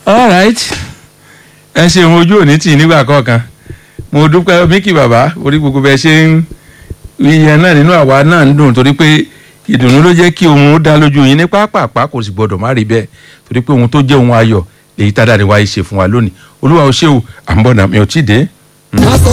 all right ẹ ṣeun ojú òní tì nígbà kọ̀ọ̀kan mo dúpẹ́ Mickey bàbá orí gbogbo bẹ́ẹ̀ ṣe ń yíyan náà nínú àwa náà ń dùn torí pé ìdùnnú ló jẹ́ kí ohun ó dá lójú yín ní pápápá kò sì gbọdọ̀ má rí bẹ́ẹ̀ torí pé ohun tó jẹ́ ohun ayọ̀ èyí tá a dáre wáyé ṣe fún wa lónìí olúwa ó ṣe o à ń bọ̀ náà mi ò tí ì dé.